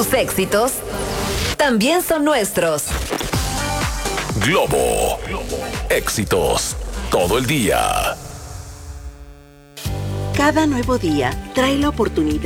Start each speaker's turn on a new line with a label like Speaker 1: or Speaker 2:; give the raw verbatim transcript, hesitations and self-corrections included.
Speaker 1: Tus éxitos también son nuestros.
Speaker 2: Globo. Éxitos todo el día.
Speaker 3: Cada nuevo día trae la oportunidad